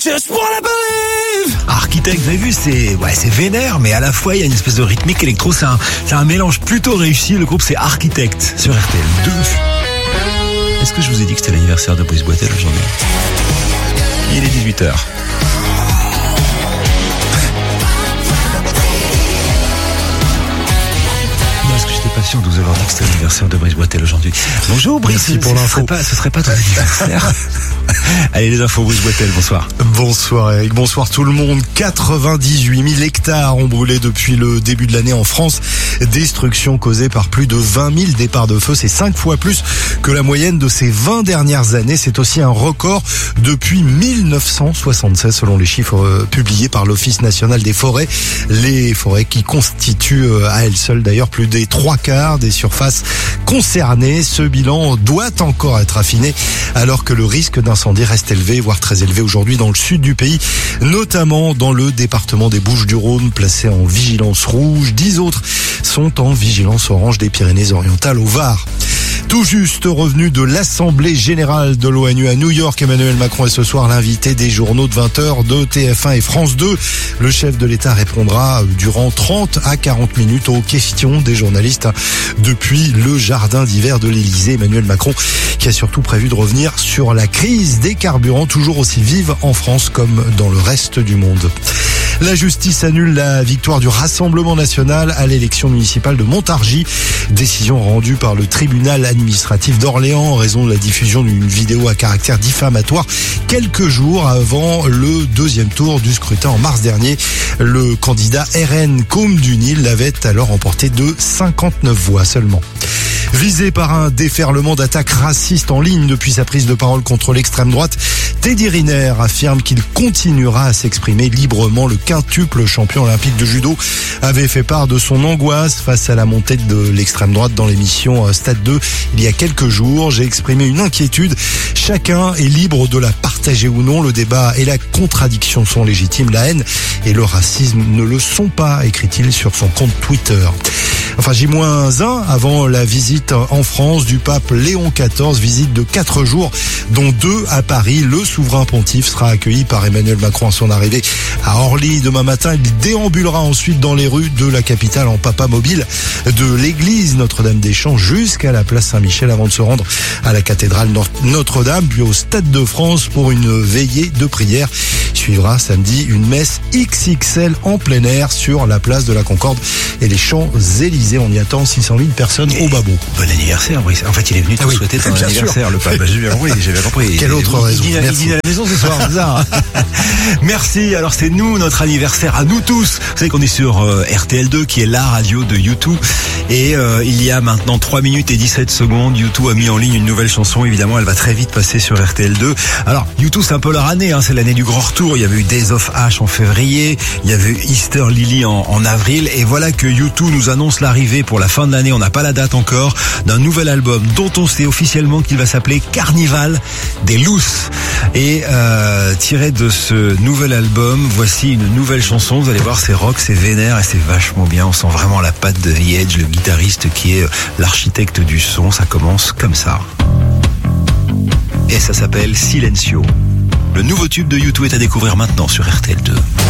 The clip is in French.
Architect, vous avez vu, c'est vénère, mais à la fois il y a une espèce de rythmique électro, c'est un mélange plutôt réussi. Le groupe c'est Architect sur RTL 2. Est-ce que je vous ai dit que c'était l'anniversaire de Brice Boitel aujourd'hui? Il est 18h. Pas sûr de vous avoir dit que c'était l'anniversaire de Brice Boitel aujourd'hui. Bonjour Brice, merci pour l'info. Ce serait pas ton anniversaire. Allez, les infos, Brice Boitel, bonsoir. Bonsoir Eric, bonsoir tout le monde. 98 000 hectares ont brûlé depuis le début de l'année en France. Destruction causée par plus de 20 000 départs de feu. C'est 5 fois plus que la moyenne de ces 20 dernières années. C'est aussi un record depuis 1976 selon les chiffres publiés par l'Office national des forêts. Les forêts qui constituent à elles seules d'ailleurs plus des 3/4 des surfaces concernées. Ce bilan doit encore être affiné alors que le risque d'incendie reste élevé, voire très élevé aujourd'hui dans le sud du pays, notamment dans le département des Bouches-du-Rhône, placé en vigilance rouge. 10 autres sont en vigilance orange des Pyrénées-Orientales au Var. Tout juste revenu de l'Assemblée Générale de l'ONU à New York, Emmanuel Macron est ce soir l'invité des journaux de 20h de TF1 et France 2. Le chef de l'État répondra durant 30 à 40 minutes aux questions des journalistes depuis le jardin d'hiver de l'Élysée. Emmanuel Macron qui a surtout prévu de revenir sur la crise des carburants, toujours aussi vive en France comme dans le reste du monde. La justice annule la victoire du Rassemblement national à l'élection municipale de Montargis. Décision rendue par le tribunal administratif d'Orléans en raison de la diffusion d'une vidéo à caractère diffamatoire quelques jours avant le deuxième tour du scrutin en mars dernier. Le candidat RN Côme du Nil l'avait alors emporté de 59 voix seulement. Visé par un déferlement d'attaques racistes en ligne depuis sa prise de parole contre l'extrême droite, Teddy Riner affirme qu'il continuera à s'exprimer librement. Le quintuple champion olympique de judo avait fait part de son angoisse face à la montée de l'extrême droite dans l'émission Stade 2 il y a quelques jours. J'ai exprimé une inquiétude. Chacun est libre de la partager ou non. Le débat et la contradiction sont légitimes. La haine et le racisme ne le sont pas, écrit-il sur son compte Twitter. Enfin, J-1 avant la visite en France du pape Léon XIV, visite de 4 jours, dont 2 à Paris. Le souverain pontife sera accueilli par Emmanuel Macron à son arrivée à Orly demain matin. Il déambulera ensuite dans les rues de la capitale en papa mobile de l'église Notre-Dame-des-Champs jusqu'à la place Saint-Michel avant de se rendre à la cathédrale Notre-Dame, puis au Stade de France pour une veillée de prière. Suivra samedi une messe XXL en plein air sur la place de la Concorde et les Champs-Élysées. On y attend 600 000 personnes au Babou. Bon anniversaire, Brice. En fait, il est venu te souhaiter ton anniversaire, le pape. J'ai bien compris. Quelle autre raison? Il dîne à la maison ce soir, c'est ça. Merci. Alors, c'est nous, notre anniversaire à nous tous. Vous savez qu'on est sur RTL2, qui est la radio de U2. Et il y a maintenant 3 minutes et 17 secondes, U2 a mis en ligne une nouvelle chanson. Évidemment, elle va très vite passer sur RTL2. Alors, U2, c'est un peu leur année, c'est l'année du grand retour. Il y avait eu Days of Ash en février, il y avait eu Easter Lily en avril, et voilà que U2 nous annonce l'arrivée pour la fin de l'année, on n'a pas la date encore, d'un nouvel album dont on sait officiellement qu'il va s'appeler Carnival des Loose. Et tiré de ce nouvel album, voici une nouvelle chanson. Vous allez voir, c'est rock, c'est vénère et c'est vachement bien. On sent vraiment la patte de The Edge, le guitariste qui est l'architecte du son. Ça commence comme ça. Et ça s'appelle Silencio. Le nouveau tube de U2 est à découvrir maintenant sur RTL2.